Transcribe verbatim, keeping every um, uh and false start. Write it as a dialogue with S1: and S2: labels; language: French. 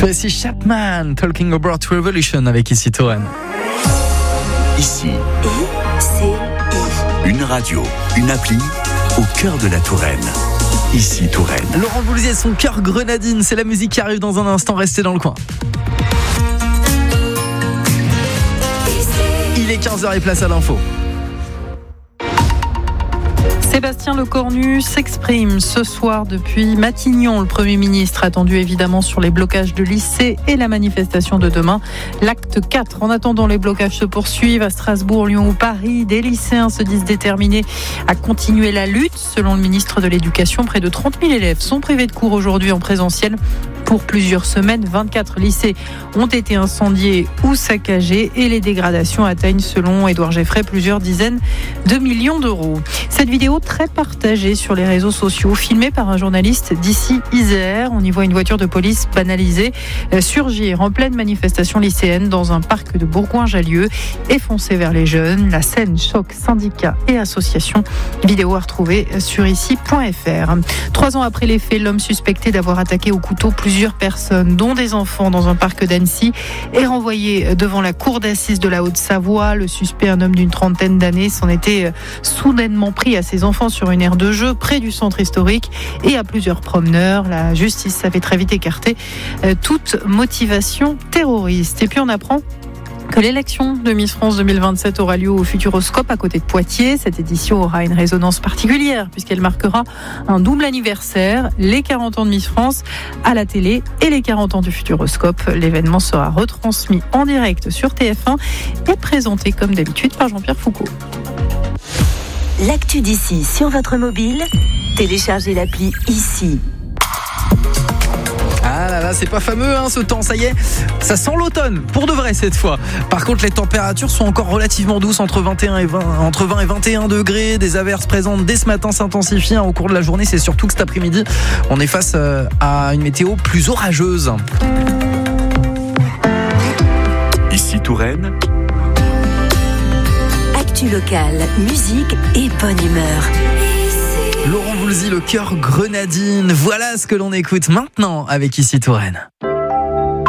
S1: Tracy Chapman, Talking About Revolution avec ici Touraine.
S2: Ici, une radio, une appli au cœur de la Touraine. Ici Touraine.
S1: Laurent Voulzier, son cœur grenadine, c'est la musique qui arrive dans un instant, restez dans le coin. Il est quinze heures et place à l'info.
S3: Sébastien Lecornu s'exprime ce soir depuis Matignon. Le Premier ministre attendu évidemment sur les blocages de lycées et la manifestation de demain, l'acte quatre. En attendant, les blocages se poursuivent à Strasbourg, Lyon ou Paris. Des lycéens se disent déterminés à continuer la lutte. Selon le ministre de l'Éducation, près de trente mille élèves sont privés de cours aujourd'hui en présentiel. Pour plusieurs semaines, vingt-quatre lycées ont été incendiés ou saccagés et les dégradations atteignent, selon Édouard Geffray, plusieurs dizaines de millions d'euros. Cette vidéo très partagée sur les réseaux sociaux, filmée par un journaliste d'ici Isère. On y voit une voiture de police banalisée surgir en pleine manifestation lycéenne dans un parc de Bourgoin-Jallieu et foncer vers les jeunes. La scène choque syndicats et associations. Vidéo à retrouver sur ici point f r. Trois ans après les faits, l'homme suspecté d'avoir attaqué au couteau plusieurs personnes, dont des enfants, dans un parc d'Annecy, est renvoyé devant la cour d'assises de la Haute-Savoie. Le suspect, un homme d'une trentaine d'années, s'en était soudainement pris à ses enfants sur une aire de jeu près du centre historique et à plusieurs promeneurs. La justice avait très vite écarté toute motivation terroriste. Et puis on apprend que l'élection de Miss France deux mille vingt-sept aura lieu au Futuroscope à côté de Poitiers. Cette édition aura une résonance particulière puisqu'elle marquera un double anniversaire, les quarante ans de Miss France à la télé et les quarante ans du Futuroscope. L'événement sera retransmis en direct sur T F un et présenté comme d'habitude par Jean-Pierre Foucault.
S4: L'actu d'ici sur votre mobile, téléchargez l'appli Ici.
S1: Ah là là, c'est pas fameux hein, ce temps, ça y est, ça sent l'automne, pour de vrai cette fois. Par contre, les températures sont encore relativement douces, entre vingt et un et vingt, entre vingt et vingt et un degrés. Des averses présentes dès ce matin s'intensifient hein, au cours de la journée. C'est surtout que cet après-midi, on est face euh, à une météo plus orageuse.
S2: Ici Touraine.
S4: Actu locale, musique et bonne humeur.
S1: Laurent Voulzy, le cœur grenadine. Voilà ce que l'on écoute maintenant avec Ici Touraine.